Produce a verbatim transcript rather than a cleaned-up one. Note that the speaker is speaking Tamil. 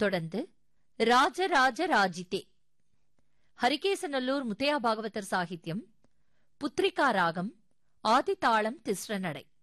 தொடர்ந்து ராஜராஜ ராஜிதே, ஹரிகேசநல்லூர் முத்தையா பாகவதர் சாகித்யம், புத்ரிகா ராகம், ஆதிதாளம் திஸ்ர நடை.